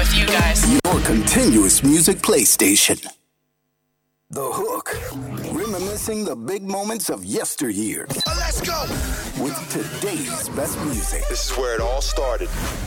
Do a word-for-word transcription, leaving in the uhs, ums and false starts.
with you guys. Your continuous music PlayStation. The Hook. Reminiscing the big moments of yesteryear. Let's go! With today's best music. This is where it all started.